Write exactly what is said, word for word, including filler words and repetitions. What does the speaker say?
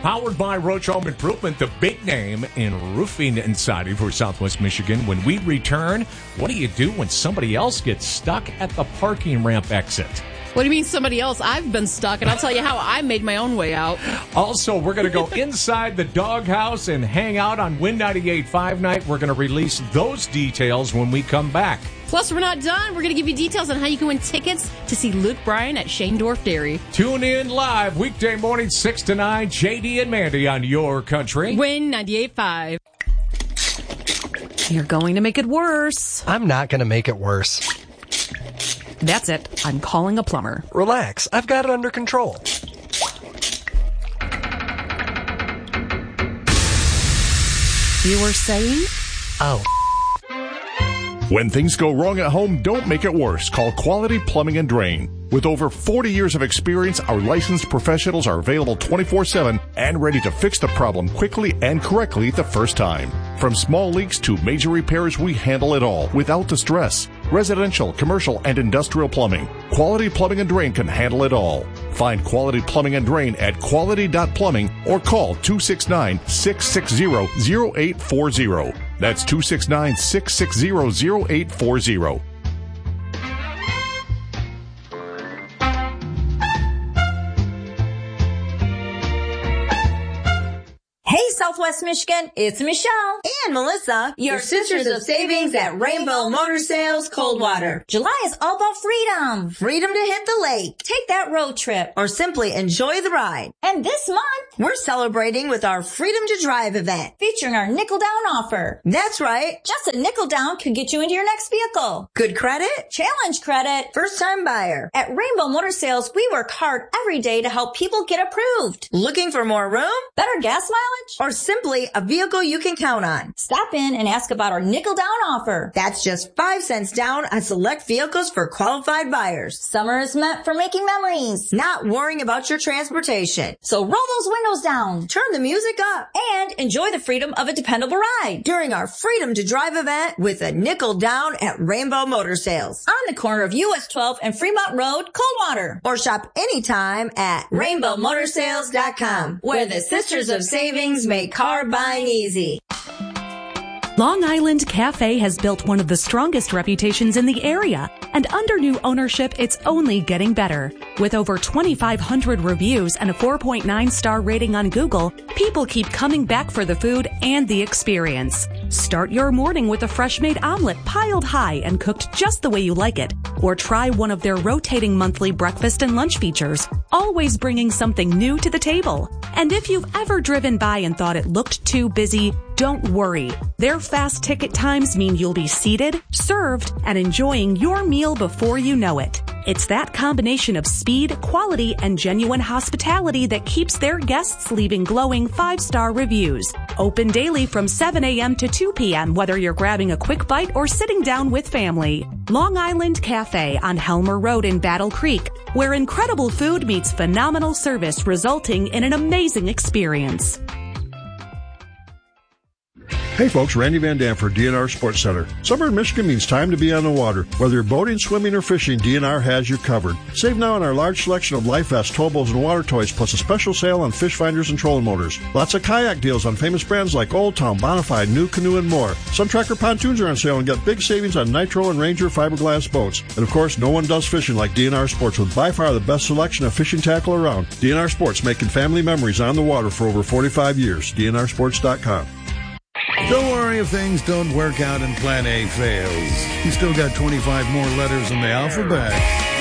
Powered by Roach Home Improvement, the big name in roofing and siding for Southwest Michigan. When we return, what do you do when somebody else gets stuck at the parking ramp exit? What do you mean somebody else? I've been stuck, and I'll tell you how I made my own way out. Also, we're going to go inside the doghouse and hang out on Win ninety-eight point five night. We're going to release those details when we come back. Plus, we're not done. We're going to give you details on how you can win tickets to see Luke Bryan at Shaendorf Dairy. Tune in live weekday morning, six to nine. J D and Mandy on your country. Win ninety-eight point five. You're going to make it worse. I'm not going to make it worse. That's it. I'm calling a plumber. Relax. I've got it under control. You were saying? Oh. When things go wrong at home, don't make it worse. Call Quality Plumbing and Drain. With over forty years of experience, our licensed professionals are available twenty-four seven and ready to fix the problem quickly and correctly the first time. From small leaks to major repairs, we handle it all without the stress. Residential, commercial, and industrial plumbing. Quality Plumbing and Drain can handle it all. Find Quality Plumbing and Drain at quality dot plumbing or call two six nine, six six zero, zero eight four zero. That's two six nine, six six zero, zero eight four zero. Hey, Southwest Michigan, it's Michelle and Melissa, your Sisters of Savings at Rainbow Motor Sales Coldwater. July is all about freedom. Freedom to hit the lake. Take that road trip. Or simply enjoy the ride. And this month, we're celebrating with our Freedom to Drive event. Featuring our nickel down offer. That's right. Just a nickel down could get you into your next vehicle. Good credit. Challenge credit. First time buyer. At Rainbow Motor Sales, we work hard every day to help people get approved. Looking for more room? Better gas mileage? Or simply a vehicle you can count on. Stop in and ask about our nickel down offer. That's just five cents down on select vehicles for qualified buyers. Summer is meant for making memories. Not worrying about your transportation. So roll those windows down. Turn the music up. And enjoy the freedom of a dependable ride. During our Freedom to Drive event with a nickel down at Rainbow Motor Sales. On the corner of U S twelve and Fremont Road, Coldwater. Or shop anytime at rainbow motor sales dot com, where the Sisters of Savings make car buying easy. Long Island Cafe has built one of the strongest reputations in the area, and under new ownership, it's only getting better. With over twenty-five hundred reviews and a four point nine star rating on Google, people keep coming back for the food and the experience. Start your morning with a fresh-made omelet piled high and cooked just the way you like it. Or try one of their rotating monthly breakfast and lunch features, always bringing something new to the table. And if you've ever driven by and thought it looked too busy, don't worry. Their fast ticket times mean you'll be seated, served, and enjoying your meal before you know it. It's that combination of speed, quality, and genuine hospitality that keeps their guests leaving glowing five-star reviews. Open daily from seven a.m. to two p.m., whether you're grabbing a quick bite or sitting down with family. Long Island Cafe on Helmer Road in Battle Creek, where incredible food meets phenomenal service, resulting in an amazing experience. Hey folks, Randy Van Dam for D N R Sports Center. Summer in Michigan means time to be on the water. Whether you're boating, swimming, or fishing, D N R has you covered. Save now on our large selection of life vests, towables, and water toys, plus a special sale on fish finders and trolling motors. Lots of kayak deals on famous brands like Old Town, Bonafide, New Canoe, and more. Sun Tracker pontoons are on sale and get big savings on Nitro and Ranger fiberglass boats. And of course, no one does fishing like D N R Sports, with by far the best selection of fishing tackle around. D N R Sports, making family memories on the water for over forty-five years. D N R sports dot com. Don't worry if things don't work out and Plan A fails. You still got twenty-five more letters in the alphabet.